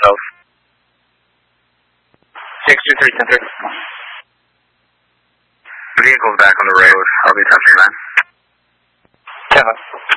south. 623 1030. Vehicle's back on the road. I'll be touching that. 7.